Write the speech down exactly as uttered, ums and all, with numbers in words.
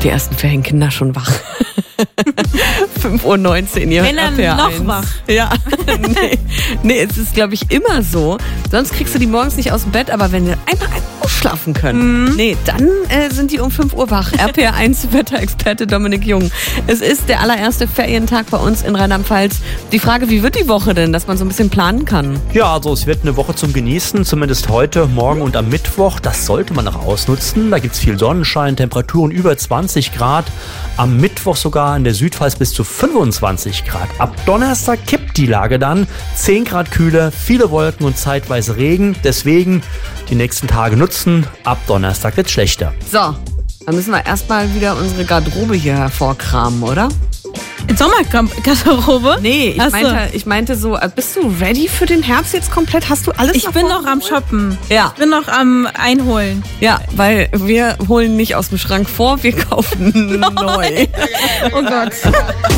Die ersten Ferienkinder schon wach. fünf Uhr neunzehn, ihr Wenn hört er R P R eins. noch wach. Ja, nee. nee, es ist, glaube ich, immer so. Sonst kriegst du die morgens nicht aus dem Bett, aber wenn wir einmal ausschlafen können, mhm. nee, dann äh, sind die um fünf Uhr wach. R P R eins Wetterexperte Dominik Jung. Es ist der allererste Ferientag bei uns in Rheinland-Pfalz. Die Frage, wie wird die Woche denn, dass man so ein bisschen planen kann? Ja, also es wird eine Woche zum Genießen, zumindest heute, morgen und am Mittwoch. Das sollte man noch ausnutzen. Da gibt es viel Sonnenschein, Temperaturen über zwanzig Grad. Am Mittwoch sogar in der Südpfalz bis zu fünfundzwanzig Grad. Ab Donnerstag kippt die Lage dann. zehn Grad kühler, viele Wolken und zeitweise Regen. Deswegen die nächsten Tage nutzen. Ab Donnerstag wird's schlechter. So, dann müssen wir erstmal wieder unsere Garderobe hier hervorkramen, oder? Sommergarderobe? Nee, ich meinte, ich meinte so, bist du ready für den Herbst jetzt komplett? Hast du alles Ich bin noch am Shoppen. Ja. Ich bin noch am Einholen. Ja, weil wir holen nicht aus dem Schrank vor, wir kaufen neu. Oh Gott.